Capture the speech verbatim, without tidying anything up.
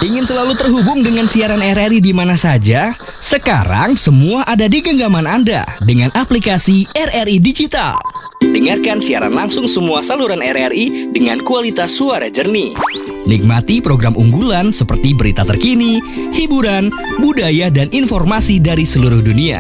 Ingin selalu terhubung dengan siaran R R I di mana saja? Sekarang semua ada di genggaman Anda dengan aplikasi R R I Digital. Dengarkan siaran langsung semua saluran R R I dengan kualitas suara jernih. Nikmati program unggulan seperti berita terkini, hiburan, budaya, dan informasi dari seluruh dunia.